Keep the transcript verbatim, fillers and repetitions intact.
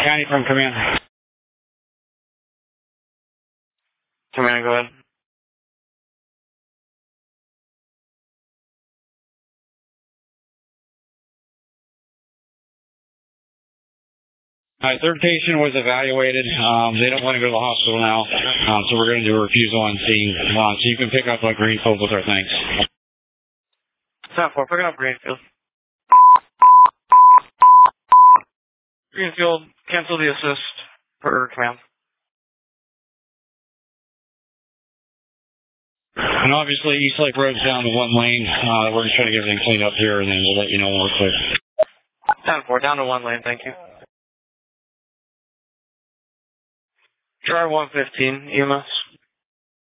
County from command. Command, go ahead. All right, third patient was evaluated. Um, they don't want to go to the hospital now, um, so we're going to do a refusal on scene. Uh, so you can pick up a Greenfield with our thanks. Sound four, pick up Greenfield. Greenfield, cancel the assist for command. And obviously, East Lake Road's down to one lane. Uh, we're just trying to get everything cleaned up here, and then we'll let you know when we're clear. Sound four, down to one lane, thank you. Jar one fifteen, E M S.